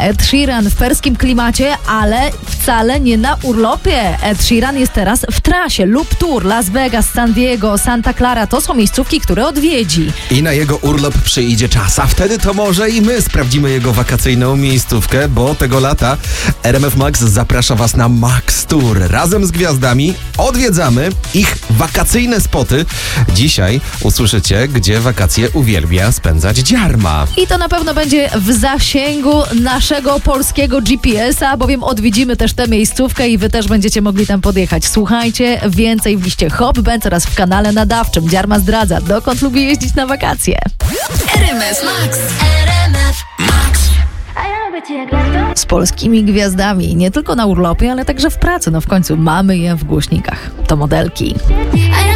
Ed Sheeran w perskim klimacie, ale wcale nie na urlopie. Ed Sheeran jest teraz w trasie lub tour Las Vegas, San Diego, Santa Clara. To są miejscówki, które odwiedzi. I na jego urlop przyjdzie czas, a wtedy to może i my sprawdzimy jego wakacyjną miejscówkę, bo tego lata RMF Max zaprasza Was na Max Tour. Razem z gwiazdami odwiedzamy ich wakacyjne spoty. Dzisiaj usłyszycie, gdzie wakacje uwielbia spędzać Dziarma. I to na pewno będzie w zasięgu naszego polskiego GPS-a, bowiem odwiedzimy też tę miejscówkę i wy też będziecie mogli tam podjechać. Słuchajcie, więcej w liście Hop Benz oraz w kanale nadawczym. Dziarma zdradza, dokąd lubi jeździć na wakacje. RMF Max. RMF Max. Z polskimi gwiazdami, nie tylko na urlopie, ale także w pracy. No w końcu mamy je w głośnikach. To modelki.